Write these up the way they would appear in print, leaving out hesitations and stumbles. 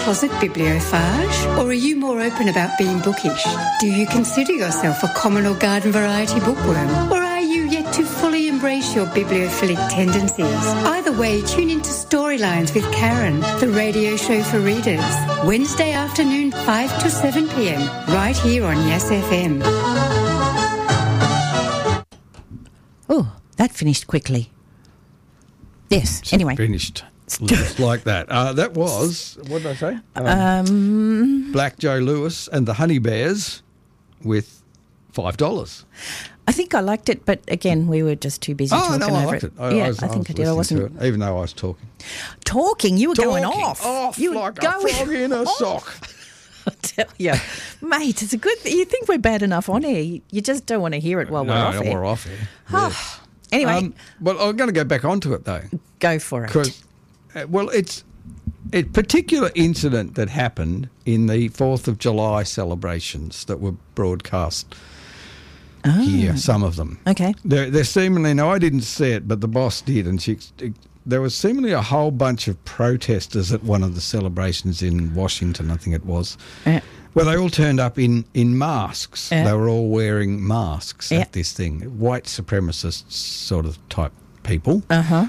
closet bibliophage? Or are you more open about being bookish? Do you consider yourself a common or garden variety bookworm? Or are you yet to fully embrace your bibliophilic tendencies? Either way, tune into Storylines with Karen, the radio show for readers. Wednesday afternoon, 5 to 7 p.m, right here on Yes FM. Oh, that finished quickly. Yes, anyway. Finished. Just like that. That was, what did I say? Black Joe Lewis and the Honey Bears with $5. I think I liked it, but again, we were just too busy talking over it. I liked it. I think I did. I wasn't even though I was talking. Talking? You were going off. You were like a frog in a sock. I tell you, mate, it's a good thing. You think we're bad enough on air. You just don't want to hear it while we're off air. No, we're off air. Yes. Anyway. Well, I'm going to go back onto it, though. Go for it. Because, it's a particular incident that happened in the 4th of July celebrations that were broadcast here, some of them. Okay. They're seemingly, no, I didn't see it, but the boss did, and there was seemingly a whole bunch of protesters at one of the celebrations in Washington, I think it was, where they all turned up in masks. They were all wearing masks at this thing. White supremacist sort of type people,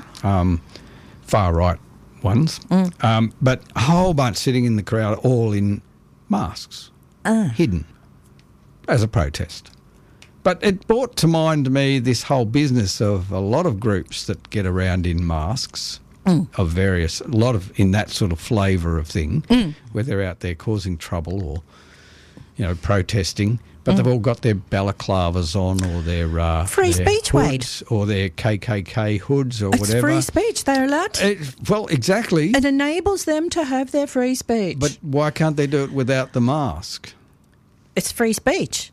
far-right ones, but a whole bunch sitting in the crowd, all in masks, hidden, as a protest. But it brought to mind me this whole business of a lot of groups that get around in masks of various, a lot of in that sort of flavour of thing, where they're out there causing trouble or, protesting. But they've all got their balaclavas on or their free speech, Wade, or their KKK hoods or whatever. It's free speech. They're allowed to. Well, exactly. It enables them to have their free speech. But why can't they do it without the mask? It's free speech.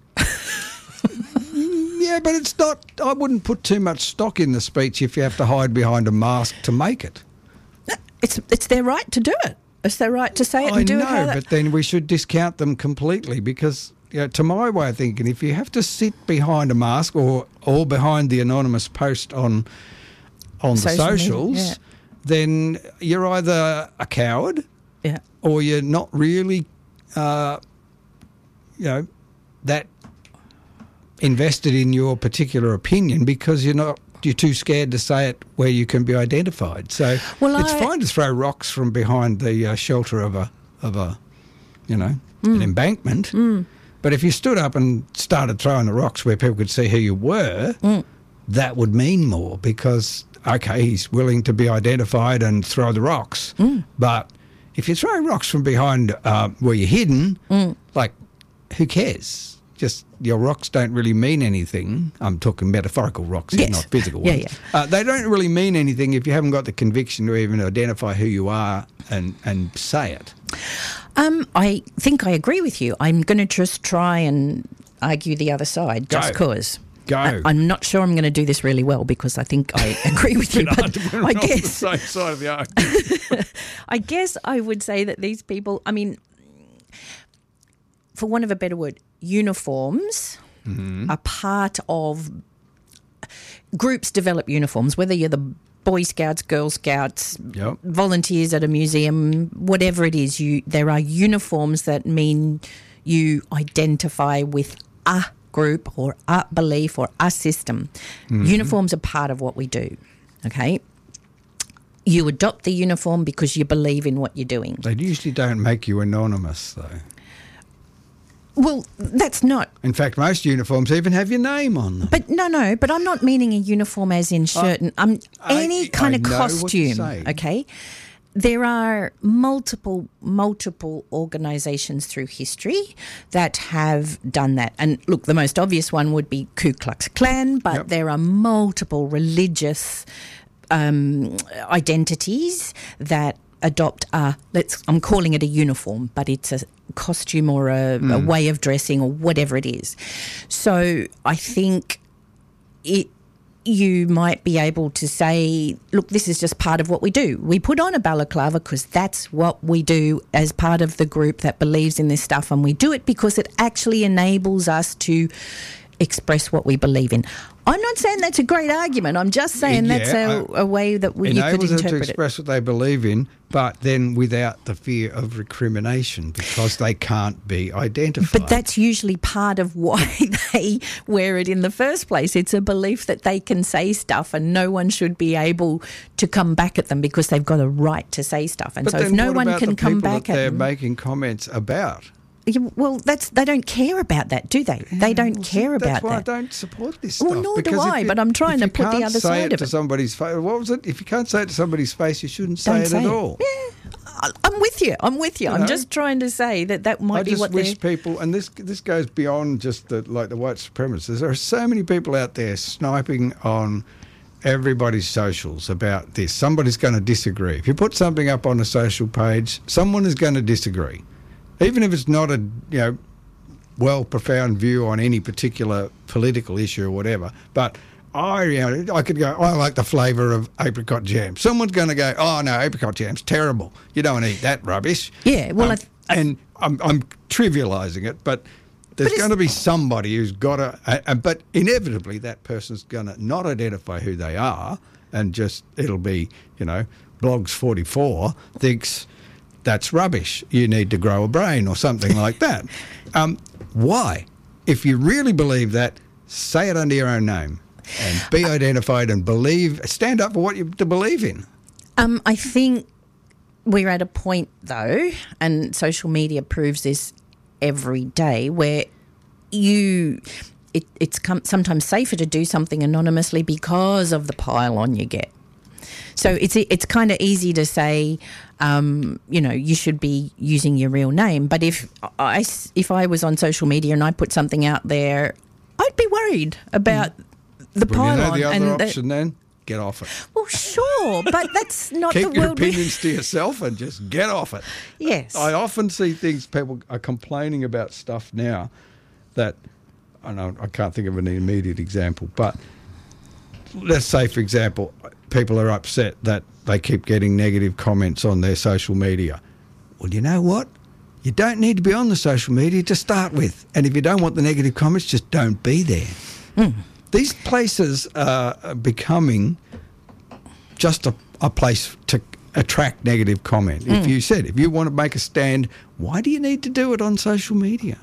Yeah, but it's not. I wouldn't put too much stock in the speech if you have to hide behind a mask to make it. It's their right to do it. It's their right to say it and do it. I know, but then we should discount them completely because, to my way of thinking, if you have to sit behind a mask or behind the anonymous post on the socials, then you're either a coward or you're not really, that invested in your particular opinion because you're too scared to say it where you can be identified. So it's fine to throw rocks from behind the shelter of an embankment. But if you stood up and started throwing the rocks where people could see who you were, that would mean more because, okay, he's willing to be identified and throw the rocks. But if you throw rocks from behind where you're hidden, who cares? Just your rocks don't really mean anything. I'm talking metaphorical rocks, not physical ones. They don't really mean anything if you haven't got the conviction to even identify who you are and say it. I think I agree with you. I'm going to just try and argue the other side just because. Go. I'm not sure I'm going to do this really well because I think I agree with you. But I guess on the same side of the argument. I guess I would say that these people, for want of a better word, uniforms are part of groups develop uniforms, whether you're the Boy Scouts, Girl Scouts, volunteers at a museum, whatever it is, there are uniforms that mean you identify with a group or a belief or a system. Uniforms are part of what we do, okay? You adopt the uniform because you believe in what you're doing. They usually don't make you anonymous, though. Well, that's not... In fact, most uniforms even have your name on them. But no, but I'm not meaning a uniform as in shirt and any kind of costume, okay? There are multiple organisations through history that have done that. And look, the most obvious one would be Ku Klux Klan, but there are multiple religious identities that adopt I'm calling it a uniform, but it's a costume or a way of dressing or whatever it is. So I think you might be able to say, look, this is just part of what we do. We put on a balaclava because that's what we do as part of the group that believes in this stuff, and we do it because it actually enables us to express what we believe in. I'm not saying that's a great argument. I'm just saying that's a way that you could enables them interpret to express what they believe in, but then without the fear of recrimination because they can't be identified. But that's usually part of why they wear it in the first place. It's a belief that they can say stuff and no one should be able to come back at them because they've got a right to say stuff. And but so if no one can come back at them, they're making comments about. Well, they don't care about that, do they? Yeah, they don't care about that. That's why I don't support this stuff. Well, nor do I, but I'm trying to put the other side of it. Somebody's face, what was it? If you can't say it to somebody's face, you shouldn't say it at all. Yeah, I'm with you. I'm just trying to say that might be what I just wish people, and this goes beyond just the white supremacists. There are so many people out there sniping on everybody's socials about this. Somebody's going to disagree. If you put something up on a social page, someone is going to disagree. Even if it's not a profound view on any particular political issue or whatever, but I could go, I like the flavour of apricot jam. Someone's going to go, oh no, apricot jam's terrible. You don't want to eat that rubbish. Yeah, well, and I'm trivialising it, but there's going to be somebody who's got to, but inevitably that person's going to not identify who they are, and just it'll be Blogs 44 thinks. That's rubbish. You need to grow a brain or something like that. Why? If you really believe that, say it under your own name and be identified and stand up for what you believe in. I think we're at a point, though, and social media proves this every day, where it's sometimes safer to do something anonymously because of the pile-on you get. So it's kind of easy to say, you should be using your real name. But if I was on social media and I put something out there, I'd be worried about the pile-on. The other option then? Get off it. Well, sure, but that's not the world. Keep your opinions to yourself and just get off it. Yes. I often see things, people are complaining about stuff now that, I can't think of an immediate example, but let's say, for example, people are upset that they keep getting negative comments on their social media. Well, you know what? You don't need to be on the social media to start with. And if you don't want the negative comments, just don't be there. These places are becoming just a place to attract negative comment. If you want to make a stand, why do you need to do it on social media?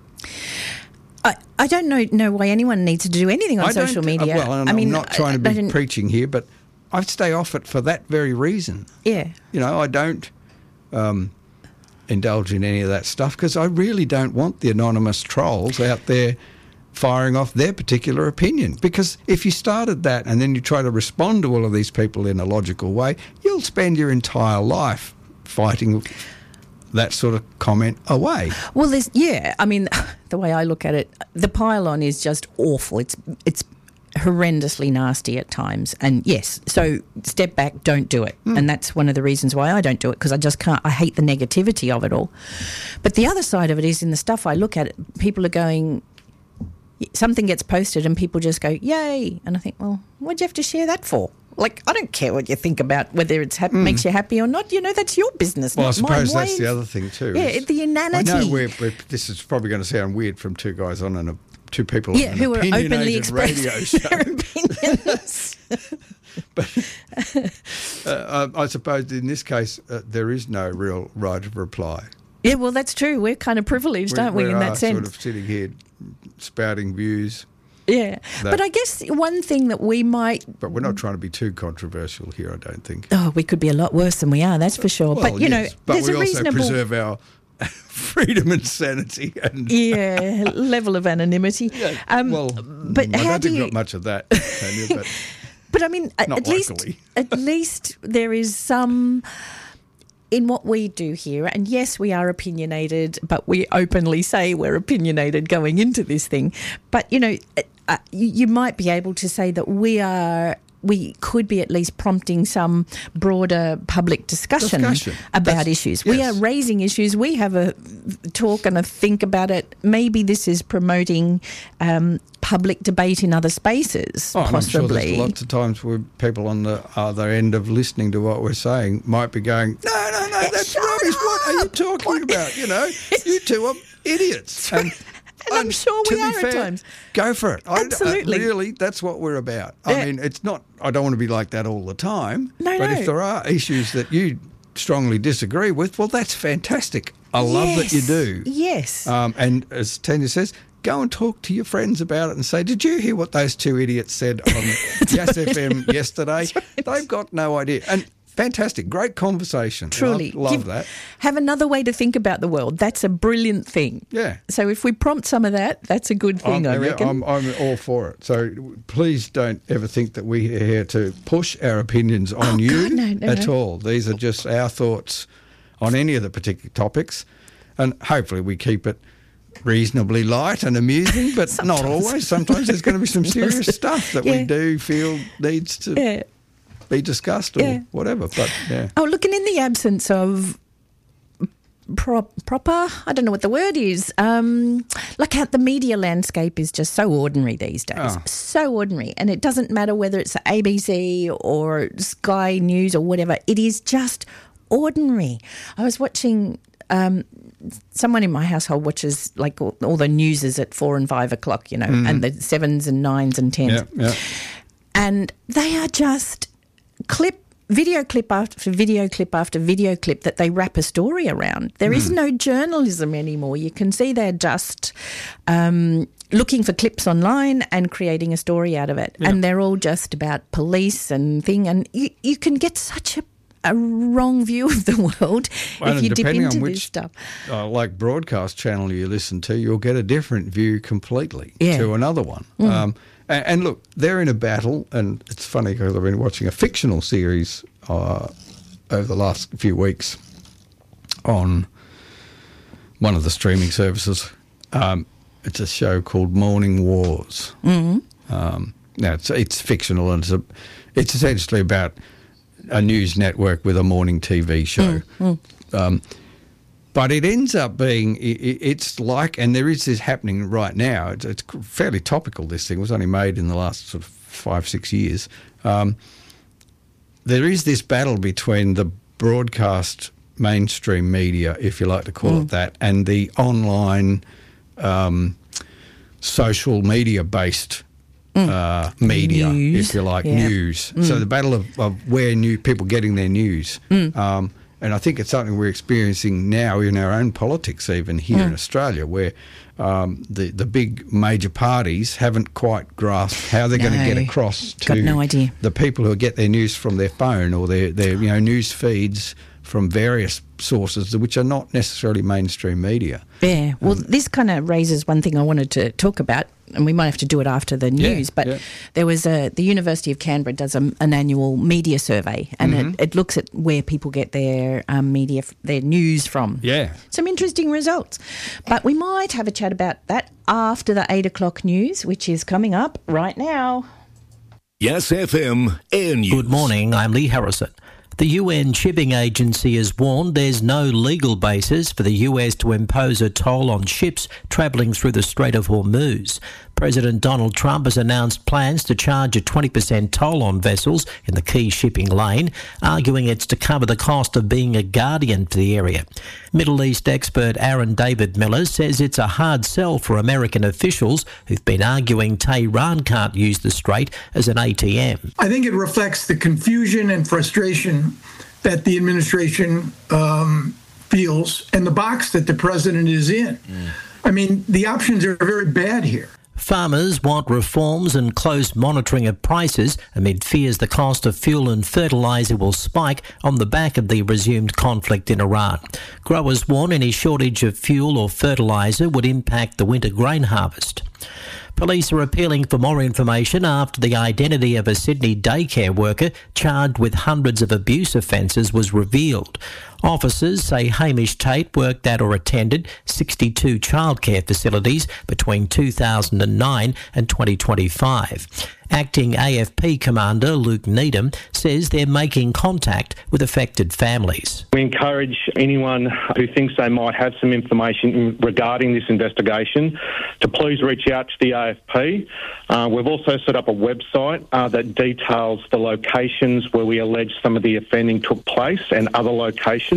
I don't know why anyone needs to do anything on social media. I'm not trying to be preaching here, but I stay off it for that very reason. Yeah. I don't indulge in any of that stuff because I really don't want the anonymous trolls out there firing off their particular opinion. Because if you started that and then you try to respond to all of these people in a logical way, you'll spend your entire life fighting that sort of comment away. Well, the way I look at it, the pile-on is just awful. It's horrendously nasty at times. And yes, so step back, don't do it. And that's one of the reasons why I don't do it, because I just can't. I hate the negativity of it all. But the other side of it is, in the stuff I look at, people are going, something gets posted and people just go, yay. And I think, well, what'd you have to share that for? Like, I don't care what you think about whether it's makes you happy or not. That's your business, well, not mine. I suppose that's the other thing too. Yeah, the inanity. I know this is probably going to sound weird from two guys on and two people on an who are openly expressing their opinions. But I suppose in this case there is no real right of reply. Yeah, well, that's true. We're kind of privileged, aren't we, in that sense? Sort of sitting here spouting views. Yeah, but I guess one thing that we might... But we're not trying to be too controversial here, I don't think. Oh, we could be a lot worse than we are, that's for sure. Well, but, yes, but there's we a reasonable... also preserve our freedom and sanity. And level of anonymity. Yeah, but I how don't do think you... we've got much of that, Tanya, but I mean, at least there is some... in what we do here, and yes, we are opinionated, but we openly say we're opinionated going into this thing. But, you might be able to say that we could be at least prompting some broader public discussion. About issues. Yes. We are raising issues. We have a talk and a think about it. Maybe this is promoting public debate in other spaces, possibly. I'm sure there's lots of times where people on the other end of listening to what we're saying might be going, no, that's rubbish. What are you talking about? You two are idiots. I'm sure we are at times. Go for it. Absolutely. Really, that's what we're about. Yeah. I mean, it's not, I don't want to be like that all the time. No. If there are issues that you strongly disagree with, well, that's fantastic. I love that you do. Yes. And as Tanya says, go and talk to your friends about it and say, did you hear what those two idiots said on Yes FM yesterday? Right. They've got no idea. And fantastic. Great conversation. Truly. Love that. Have another way to think about the world. That's a brilliant thing. Yeah. So if we prompt some of that, that's a good thing, I reckon. I'm all for it. So please don't ever think that we're here to push our opinions on you at all. These are just our thoughts on any of the particular topics. And hopefully we keep it reasonably light and amusing, but not always. Sometimes there's going to be some serious stuff that we do feel needs to be discussed or whatever. But Oh, look, and in the absence of proper, I don't know what the word is, like how the media landscape is just so ordinary these days. So ordinary. And it doesn't matter whether it's ABC or Sky News or whatever. It is just ordinary. I was watching... someone in my household watches like all the news is at 4 and 5 o'clock, and the 7s and 9s and 10s. Yeah. And they are just video clip after video clip after video clip that they wrap a story around. There is no journalism anymore. You can see they're just looking for clips online and creating a story out of it. Yeah. And they're all just about police and thing. And you can get such a wrong view of the world if you dip into this stuff. Like broadcast channel you listen to, you'll get a different view completely to another one. And look, they're in a battle, and it's funny because I've been watching a fictional series over the last few weeks on one of the streaming services. It's a show called Morning Wars. Now it's fictional, and it's essentially about a news network with a morning TV show. But it ends up being, it's like, and there is this happening right now, it's fairly topical, this thing. It was only made in the last sort of 5-6 years. There is this battle between the broadcast mainstream media, if you like to call it that, and the online social media-based media, if you like, news. So the battle of where people getting their news. And I think it's something we're experiencing now in our own politics, even here in Australia, where the big major parties haven't quite grasped how they're going to get across to the people who get their news from their phone or their news feeds from various sources which are not necessarily mainstream media. Yeah, well, this kind of raises one thing I wanted to talk about, and we might have to do it after the news, but there was the University of Canberra does an annual media survey, and it looks at where people get their media, their news from. Yeah. Some interesting results. But we might have a chat about that after the 8 o'clock news, which is coming up right now. Yes FM Air News. Good morning, I'm Lee Harrison. The UN Shipping Agency has warned there's no legal basis for the US to impose a toll on ships travelling through the Strait of Hormuz. President Donald Trump has announced plans to charge a 20% toll on vessels in the key shipping lane, arguing it's to cover the cost of being a guardian for the area. Middle East expert Aaron David Miller says it's a hard sell for American officials who've been arguing Tehran can't use the strait as an ATM. I think it reflects the confusion and frustration that the administration feels and the box that the president is in. I mean, the options are very bad here. Farmers want reforms and close monitoring of prices amid fears the cost of fuel and fertiliser will spike on the back of the resumed conflict in Iran. Growers warn any shortage of fuel or fertiliser would impact the winter grain harvest. Police are appealing for more information after the identity of a Sydney daycare worker charged with hundreds of abuse offences was revealed. Officers say Hamish Tate worked at or attended 62 childcare facilities between 2009 and 2025. Acting AFP Commander Luke Needham says they're making contact with affected families. We encourage anyone who thinks they might have some information regarding this investigation to please reach out to the AFP. We've also set up a website that details the locations where we allege some of the offending took place and other locations.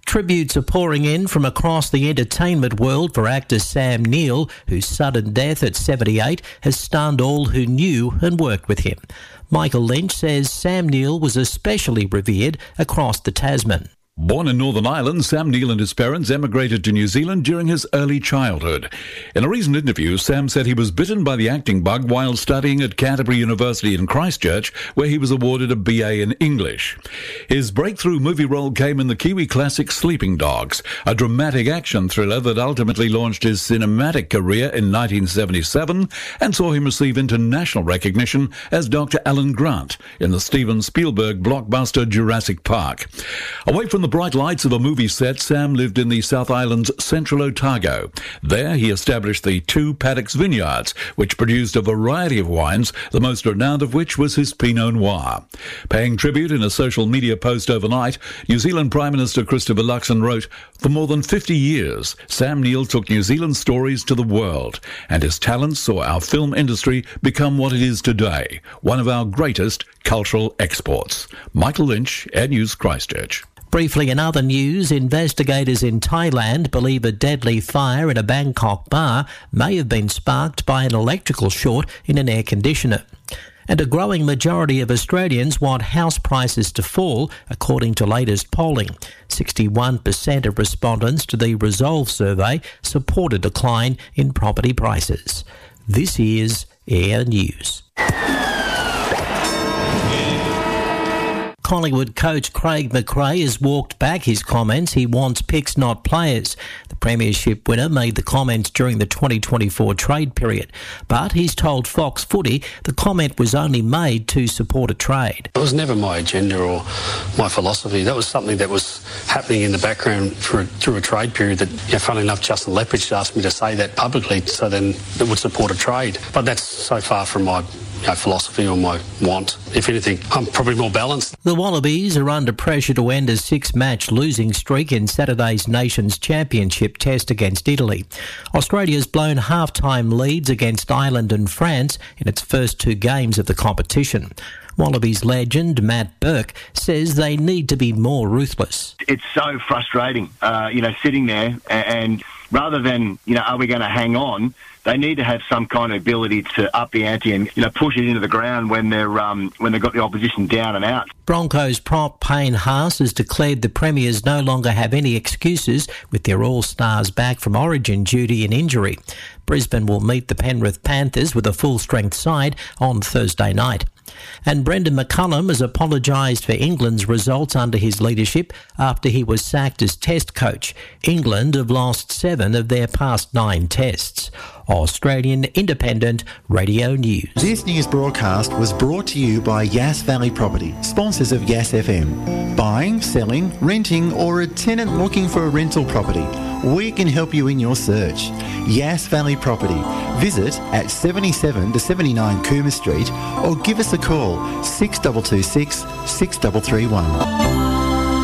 Tributes are pouring in from across the entertainment world for actor Sam Neill, whose sudden death at 78 has stunned all who knew and worked with him. Michael Lynch says Sam Neill was especially revered across the Tasman. Born in Northern Ireland, Sam Neill and his parents emigrated to New Zealand during his early childhood. In a recent interview, Sam said he was bitten by the acting bug while studying at Canterbury University in Christchurch, where he was awarded a BA in English. His breakthrough movie role came in the Kiwi classic Sleeping Dogs, a dramatic action thriller that ultimately launched his cinematic career in 1977 and saw him receive international recognition as Dr. Alan Grant in the Steven Spielberg blockbuster Jurassic Park. Away from the bright lights of a movie set, Sam lived in the South Island's Central Otago. There he established the 2 Paddocks Vineyards, which produced a variety of wines, the most renowned of which was his Pinot Noir. Paying tribute in a social media post overnight, New Zealand Prime Minister Christopher Luxon wrote, "For more than 50 years, Sam Neill took New Zealand stories to the world, and his talents saw our film industry become what it is today, one of our greatest cultural exports." Michael Lynch, Air News, Christchurch. Briefly, in other news, investigators in Thailand believe a deadly fire in a Bangkok bar may have been sparked by an electrical short in an air conditioner. And a growing majority of Australians want house prices to fall, according to latest polling. 61% of respondents to the Resolve survey support a decline in property prices. This is Air News. Collingwood coach Craig McRae has walked back his comments he wants picks, not players. The premiership winner made the comments during the 2024 trade period, but he's told Fox Footy the comment was only made to support a trade. It was never my agenda or my philosophy. That was something that was happening in the background through a trade period that, funnily enough, Justin Lethbridge asked me to say that publicly, so then it would support a trade. But that's so far from my philosophy or my want. If anything, I'm probably more balanced. The Wallabies are under pressure to end a 6-match losing streak in Saturday's Nations Championship test against Italy. Australia's blown half-time leads against Ireland and France in its first 2 games of the competition. Wallabies legend Matt Burke says they need to be more ruthless. It's so frustrating, sitting there and rather than, are we going to hang on, they need to have some kind of ability to up the ante and, push it into the ground when they've got the opposition down and out. Broncos prop Payne Haas has declared the Premiers no longer have any excuses with their all-stars back from origin duty and injury. Brisbane will meet the Penrith Panthers with a full-strength side on Thursday night. And Brendan McCullum has apologised for England's results under his leadership after he was sacked as Test coach. England have lost 7 of their past 9 tests. Australian Independent Radio News. This news broadcast was brought to you by Yass Valley Property, sponsors of Yass FM. Buying, selling, renting, or a tenant looking for a rental property, we can help you in your search. Yass Valley Property. Visit at 77 to 79 Cooma Street or give us a call 6226 6331.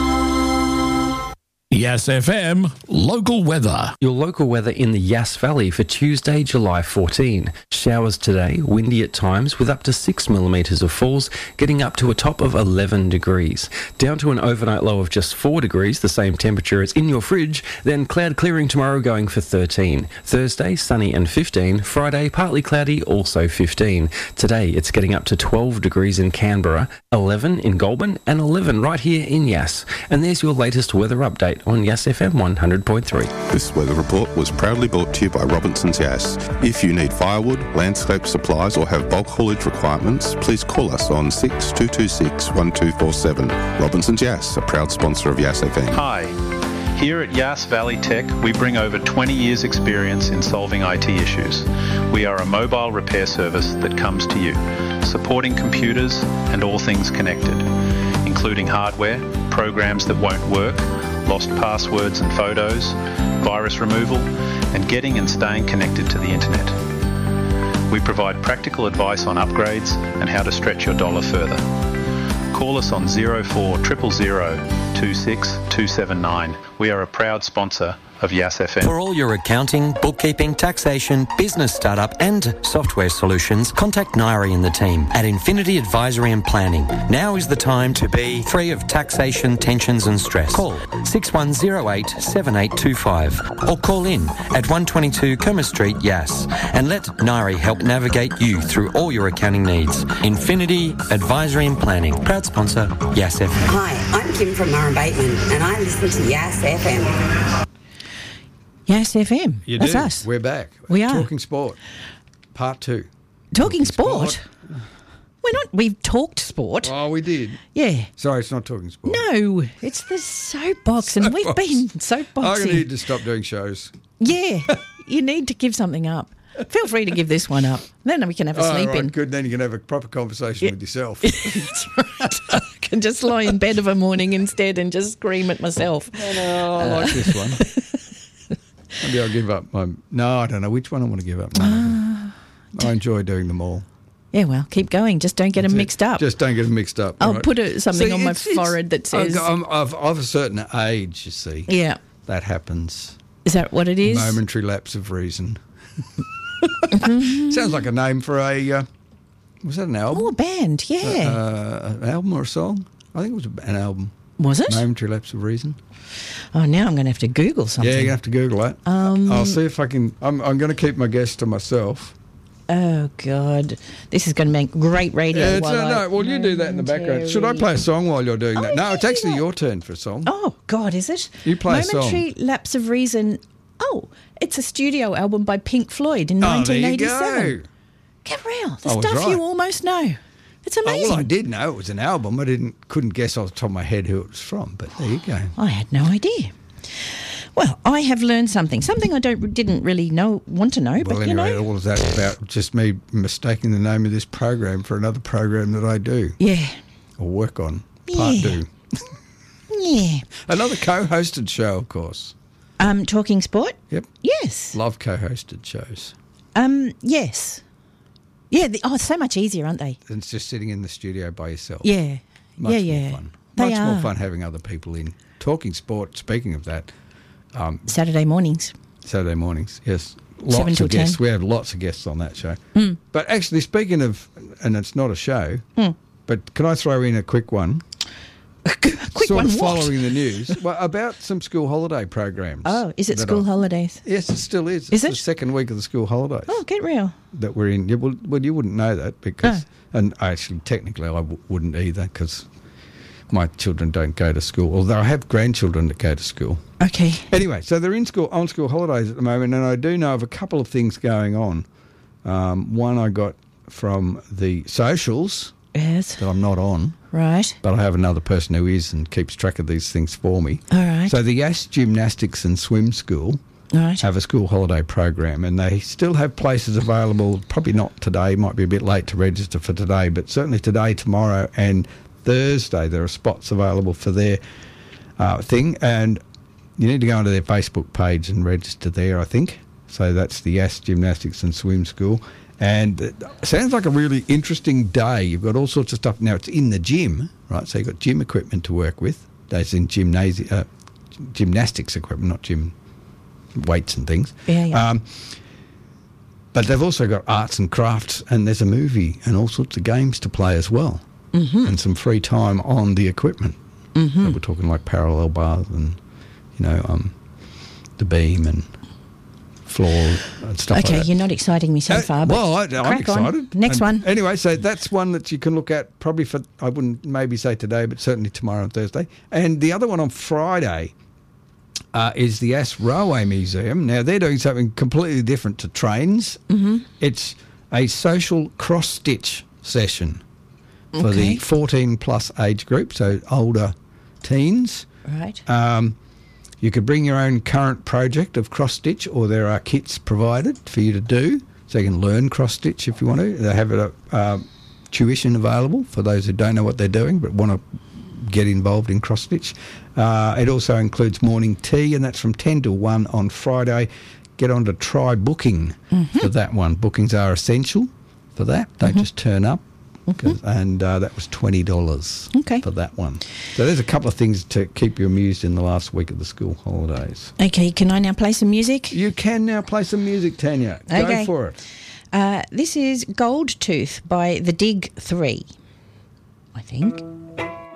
Yass FM local weather. Your local weather in the Yass Valley for Tuesday, July 14. Showers today, windy at times with up to 6 millimetres of falls, getting up to a top of 11 degrees. Down to an overnight low of just 4 degrees, the same temperature as in your fridge. Then cloud clearing tomorrow, going for 13. Thursday, sunny and 15. Friday, partly cloudy, also 15. Today, it's getting up to 12 degrees in Canberra, 11 in Goulburn, and 11 right here in Yass. And there's your latest weather update on Yass FM 100.3. This weather report was proudly brought to you by Robinson's Yass. If you need firewood, landscape supplies or have bulk haulage requirements, please call us on 6226 1247. Robinson's Yass, a proud sponsor of Yass FM. Hi. Here at Yass Valley Tech, we bring over 20 years' experience in solving IT issues. We are a mobile repair service that comes to you, supporting computers and all things connected, including hardware, programs that won't work, lost passwords and photos, virus removal, and getting and staying connected to the internet. We provide practical advice on upgrades and how to stretch your dollar further. Call us on 04 000 226 279. We are a proud sponsor of Yas FM. For all your accounting, bookkeeping, taxation, business startup and software solutions, contact Nairi and the team at Infinity Advisory and Planning. Now is the time to be free of taxation, tensions and stress. Call 6108 7825 or call in at 122 Kerma Street, Yass, and let Nairi help navigate you through all your accounting needs. Infinity Advisory and Planning, proud sponsor, Yas FM. Hi, I'm Kim from Murray Bateman and I listen to Yas FM. Yas FM. That's us. We're back. We are. Talking Sport, Part 2. Talking sport? We're not. We've talked sport. Oh, we did. Yeah. Sorry, it's not Talking Sport. No, it's the soapbox, and we've been soapboxing. I need to stop doing shows. Yeah, you need to give something up. Feel free to give this one up. Then we can have a sleep in. Good. Then you can have a proper conversation with yourself. That's right. I can just lie in bed of a morning instead and just scream at myself. No, I like this one. Maybe I'll give up my... No, I don't know which one I want to give up. I enjoy doing them all. Yeah, well, keep going. Just don't get them mixed up. Just don't get them mixed up. I'll put something on my forehead that says... I'm of a certain age, you see. Yeah. That happens. Is that what it is? Momentary lapse of reason. Sounds like a name for a... was that an album? Oh, a band, yeah. An album or a song? I think it was an album. Was it? Momentary lapse of reason. Oh, now I'm going to have to Google something. Yeah, you're going to have to Google that. I'll see if I can... I'm going to keep my guess to myself. Oh, God. This is going to make great radio. Well, you do that in the background. Should I play a song while you're doing that? No, it's actually your turn for a song. Oh, God, is it? You play a song. Momentary lapse of reason. Oh, it's a studio album by Pink Floyd in 1987. There you go. Get real. The stuff you almost know. It's amazing. Well, I did know it was an album. I couldn't guess off the top of my head who it was from, but there you go. I had no idea. Well, I have learned something I didn't really want to know. Well, but anyway, all of that's about just me mistaking the name of this program for another program that I do. Yeah. Or work on. Part 2. Yeah. Another co-hosted show, of course. Talking Sport? Yep. Yes. Love co-hosted shows. Yes. Yeah, it's so much easier, aren't they? Than just sitting in the studio by yourself. Yeah. Much more fun. Much more fun having other people in. Talking Sport, speaking of that. Saturday mornings. Saturday mornings, yes. 7 till 10. Guests. We have lots of guests on that show. But actually, speaking of, and it's not a show, but can I throw in a quick one? Sort of following the news. Well, about some school holiday programs. Oh, is it school holidays? Yes, it still is. Is it's it? the second week of the school holidays. Oh, get real. That we're in. Yeah, well, you wouldn't know that because, and actually, technically, I wouldn't either because my children don't go to school. Although I have grandchildren that go to school. Okay. Anyway, so they're on school holidays at the moment, and I do know of a couple of things going on. One I got from the socials. Yes. That I'm not on. Right. But I have another person who is and keeps track of these things for me. All right. So the Yass Gymnastics and Swim School have a school holiday program, and they still have places available, probably not today, might be a bit late to register for today, but certainly today, tomorrow and Thursday there are spots available for their thing, and you need to go onto their Facebook page and register there, I think. So that's the Yass Gymnastics and Swim School. And it sounds like a really interesting day. You've got all sorts of stuff. Now, it's in the gym, right? So you've got gym equipment to work with. That's in gymnastics equipment, not gym weights and things. Yeah. But they've also got arts and crafts, and there's a movie and all sorts of games to play as well. Mm-hmm. And some free time on the equipment. Mm-hmm. So we're talking like parallel bars and, the beam and floor and stuff like that. Okay, you're not exciting me so far. But well, I'm excited. On. Next one. Anyway, so that's one that you can look at probably for, I wouldn't maybe say today, but certainly tomorrow and Thursday. And the other one on Friday is the Yass Railway Museum. Now, they're doing something completely different to trains. Mm-hmm. It's a social cross-stitch session for the 14-plus age group, so older teens. Right. You could bring your own current project of cross-stitch, or there are kits provided for you to do, so you can learn cross-stitch if you want to. They have tuition available for those who don't know what they're doing but want to get involved in cross-stitch. It also includes morning tea, and that's from 10 to 1 on Friday. Get on to try booking for that one. Bookings are essential for that. Don't just turn up. And that was $20 for that one. So there's a couple of things to keep you amused in the last week of the school holidays. Okay, can I now play some music? You can now play some music, Tanya. Go for it. This is Gold Tooth by The Dig 3, I think.